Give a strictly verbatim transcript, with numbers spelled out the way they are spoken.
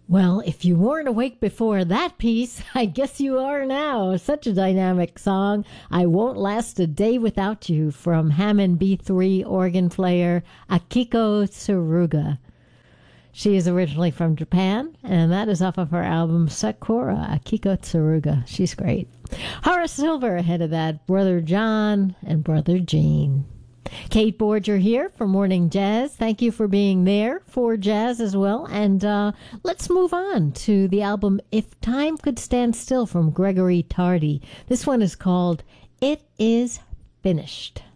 Well, if you weren't awake before that piece, I guess you are now. Such a dynamic song. I Won't Last a Day Without You from Hammond B three organ player Akiko Tsuruga. She is originally from Japan, and that is off of her album Sakura, Akiko Tsuruga. She's great. Horace Silver ahead of that, Brother John and Brother Gene. Kate Borger here for Morning Jazz. Thank you for being there for jazz as well. And uh, let's move on to the album If Time Could Stand Still from Gregory Tardy. This one is called It Is Finished.